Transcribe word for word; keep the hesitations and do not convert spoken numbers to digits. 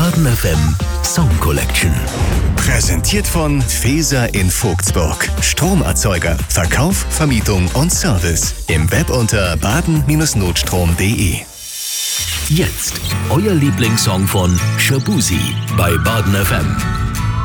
Baden F M Song Collection. Präsentiert von Feser in Vogtsburg. Stromerzeuger, Verkauf, Vermietung und Service. Im Web unter baden Notstrom punkt de. Jetzt euer Lieblingssong von Shaboozey bei Baden F M.